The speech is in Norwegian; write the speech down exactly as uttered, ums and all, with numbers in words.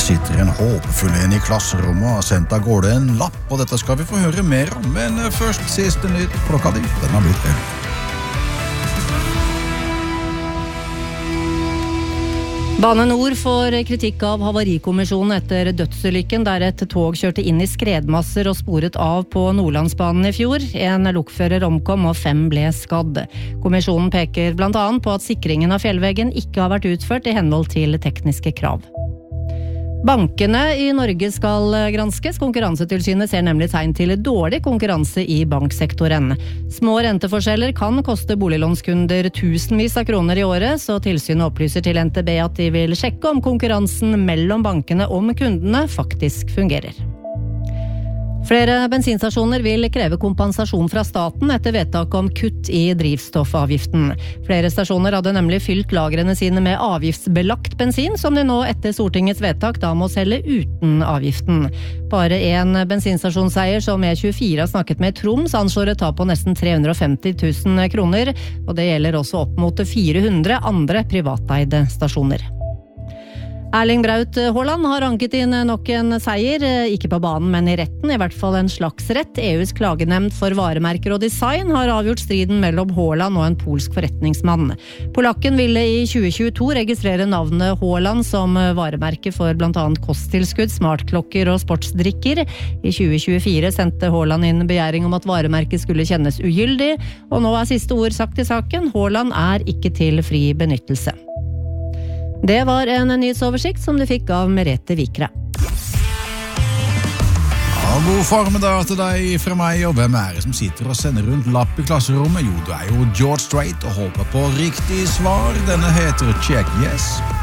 sitter en håpefull en i klasserommet og har sendt av gårde en lapp, og dette skal vi få høre mer om, men først siste nytt klokka di, den har blitt elleve. Bane Nor får kritikk av Havarikommisjonen etter dødsulykken der et tog kjørte inn i skredmasser og sporet av på Nordlandsbanen i fjor. En lokfører omkom og fem ble skadd. Kommisjonen peker blant annet på at sikringen av fjellveggen ikke har vært utført i henhold til tekniske krav. Bankene i Norge skal granskes. Konkurransetilsynet ser nemlig tegn til dårlig konkurranse i banksektoren. Små renteforskjeller kan koste boliglånskunder tusenvis av kroner i året, så tilsynet opplyser til N T B at de vil sjekke om konkurransen mellom bankene om kundene faktisk fungerer. Flere bensinstasjoner vil kreve kompensasjon fra staten etter vedtak om kutt i drivstoffavgiften. Flere stasjoner hadde nemlig fylt lagrene sine med avgiftsbelagt bensin, som de nå etter Stortingets vedtak da må selge uten avgiften. Bare en bensinstasjonseier som E tjuefire har snakket med Troms anslår et tap på nesten tre hundre og femti tusen kroner, og det gjelder også opp mot fire hundre andre privateide stasjoner. Erling Braut Haaland har anket inn nok en seier, ikke på banen, men i retten, i hvert fall en slags rett. E U's klagenemnd for varemerker og design har avgjort striden mellom Haaland og en polsk forretningsmann. Polakken ville i tjue tjueto registrere navnet Haaland som varemerke for blant annet kosttilskudd, smartklokker og sportsdrikker. I tjue tjuefire sendte Haaland inn begjæring om at varemerket skulle kjennes ugyldig, og nå er siste ord sagt i saken. Haaland er ikke til fri benyttelse. Det var en nyhetsoversikt som du fikk av Merete Vikre. Ja, god formiddag til deg fra meg, og hvem er det som sitter og sender rundt lapp i klasserommet? Jo, du er jo George Strait og håper på riktig svar. Denne heter Check Yes.